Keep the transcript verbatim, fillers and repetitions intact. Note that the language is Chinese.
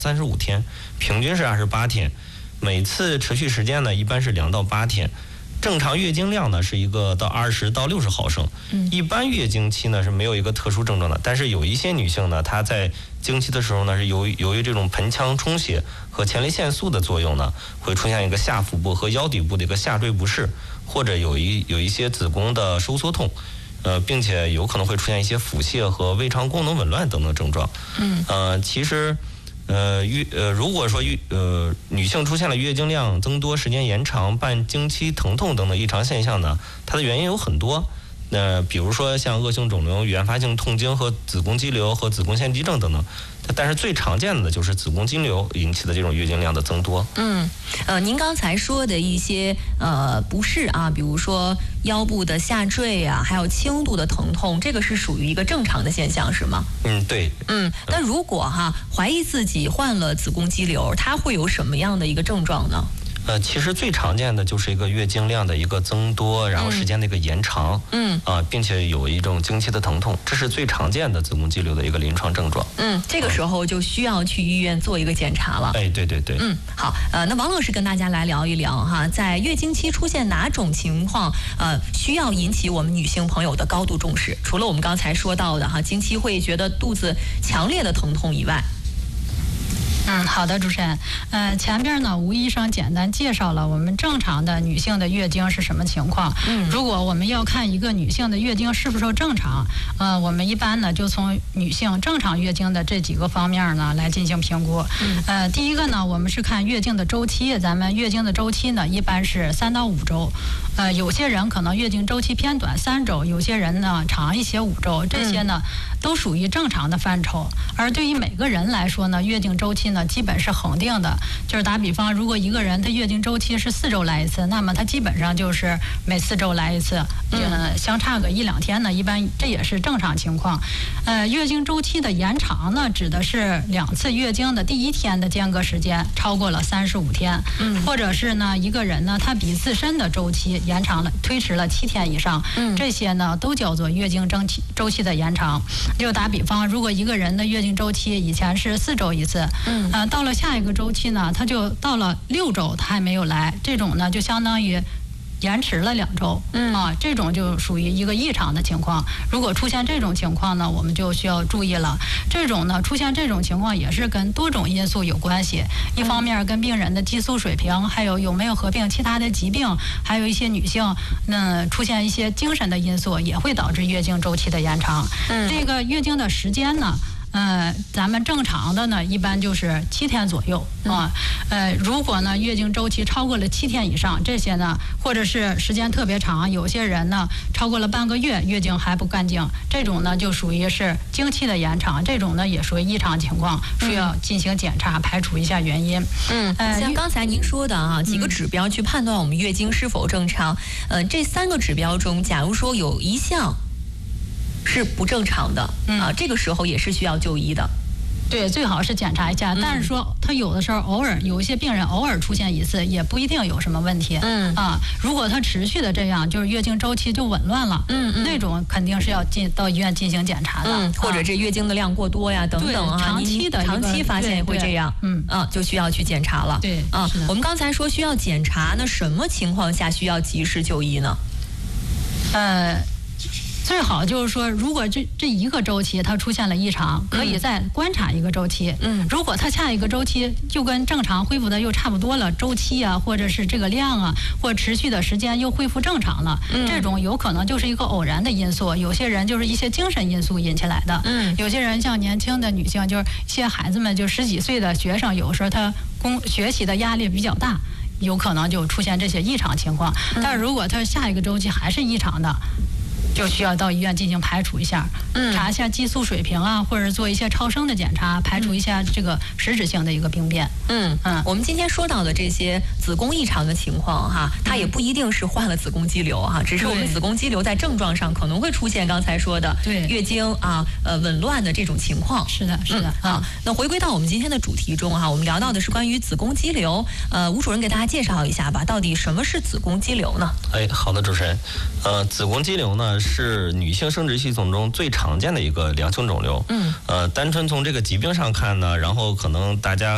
三十五天，平均是二十八天，每次持续时间呢一般是两到八天。正常月经量呢是一个到二十到六十毫升，一般月经期呢是没有一个特殊症状的，但是有一些女性呢，她在经期的时候呢是由于由于这种盆腔充血和前列腺素的作用呢，会出现一个下腹部和腰底部的一个下坠不适，或者有一有一些子宫的收缩痛，呃，并且有可能会出现一些腹泻和胃肠功能紊乱等等症状。嗯，呃，其实。呃月呃，如果说月呃女性出现了月经量增多、时间延长、伴经期疼痛等等异常现象呢，它的原因有很多。那、呃、比如说像恶性肿瘤、原发性痛经和子宫肌瘤和子宫腺肌症等等，但是最常见的就是子宫肌瘤引起的这种月经量的增多。 嗯，呃，您刚才说的一些呃不适啊，比如说腰部的下坠啊，还有轻度的疼痛，这个是属于一个正常的现象，是吗？ 嗯，对。 嗯，那如果哈怀疑自己患了子宫肌瘤，它会有什么样的一个症状呢？ 呃，其实最常见的就是一个月经量的一个增多，然后时间的一个延长，嗯，啊、呃，并且有一种经期的疼痛，这是最常见的子宫肌瘤的一个临床症状。 嗯，这个时候就需要去医院做一个检查了。 哎，对对对。 嗯，好，呃，那王老师跟大家来聊一聊哈，在月经期出现哪种情况，呃，需要引起我们女性朋友的高度重视？除了我们刚才说到的哈，经期会觉得肚子强烈的疼痛以外。 嗯，好的，主持人。呃，前边呢，吴医生简单介绍了我们正常的女性的月经是什么情况。嗯，如果我们要看一个女性的月经是不是正常，呃，我们一般呢就从女性正常月经的这几个方面呢来进行评估。嗯，呃，第一个呢，我们是看月经的周期，咱们月经的周期呢一般是三到五周。呃，有些人可能月经周期偏短，三周；有些人呢长一些，五周。这些呢、嗯、都属于正常的范畴。而对于每个人来说呢，月经周期呢基本是恒定的。就是打比方，如果一个人他月经周期是四周来一次，那么他基本上就是每四周来一次。呃，相差个一两天呢，一般这也是正常情况。呃，月经周期的延长呢，指的是两次月经的第一天的间隔时间超过了三十五天，嗯，或者是呢一个人呢他比自身的周期延长了、推迟了七天以上，嗯，这些呢都叫做月经周期周期的延长。就打比方，如果一个人的月经周期以前是四周一次，嗯，呃，到了下一个周期呢，他就到了六周，他还没有来，这种呢就相当于延迟了两周，嗯啊，这种就属于一个异常的情况。如果出现这种情况呢，我们就需要注意了。这种呢，出现这种情况也是跟多种因素有关系。一方面跟病人的激素水平，还有有没有合并其他的疾病，还有一些女性那出现一些精神的因素，也会导致月经周期的延长。嗯，这个月经的时间呢，呃，咱们正常的呢，一般就是七天左右啊。呃，如果呢月经周期超过了七天以上，这些呢，或者是时间特别长，有些人呢超过了半个月，月经还不干净，这种呢就属于是经期的延长，这种呢也属于异常情况，需要进行检查，排除一下原因。 嗯，呃，像刚才您说的啊，几个指标去判断我们月经是否正常。呃，这三个指标中，假如说有一项是不正常的，嗯、啊，这个时候也是需要就医的。 对，最好是检查一下。但是说他有的时候偶尔有一些病人偶尔出现一次，也不一定有什么问题。嗯啊，如果他持续的这样，就是月经周期就紊乱了，嗯嗯，那种肯定是要进到医院进行检查的， 嗯，或者这月经的量过多呀，等等啊， 长期的长期发现会这样， 嗯啊，就需要去检查了。 对啊，我们刚才说需要检查，那什么情况下需要及时就医呢？ 呃。最好就是说，如果这这一个周期它出现了异常，可以再观察一个周期。嗯，如果它下一个周期就跟正常恢复的又差不多了，周期啊，或者是这个量啊，或持续的时间又恢复正常了，嗯，这种有可能就是一个偶然的因素。有些人就是一些精神因素引起来的。嗯，有些人像年轻的女性，就是一些孩子们，就十几岁的学生，有时候他工学习的压力比较大，有可能就出现这些异常情况。但是如果他下一个周期还是异常的，就需要到医院进行排除一下，嗯，查一下激素水平啊，或者做一些超声的检查，排除一下这个实质性的一个病变。 嗯嗯，我们今天说到的这些子宫异常的情况哈，它也不一定是患了子宫肌瘤哈，只是我们子宫肌瘤在症状上可能会出现刚才说的对月经啊呃紊乱的这种情况。 是的，是的、 嗯、啊。那回归到我们今天的主题中哈，我们聊到的是关于子宫肌瘤。呃，吴主任给大家介绍一下吧，到底什么是子宫肌瘤呢？ 哎，好的，主持人。呃，子宫肌瘤呢是女性生殖系统中最常见的一个良性肿瘤。嗯，呃，单纯从这个疾病上看呢，然后可能大家